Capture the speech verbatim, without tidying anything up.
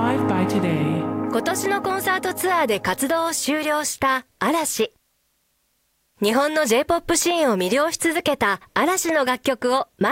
Live by Today。 今年のコンサートツアーで活動を終了した嵐。日本の J-ポップ シーンを魅了し続けた嵐の楽曲を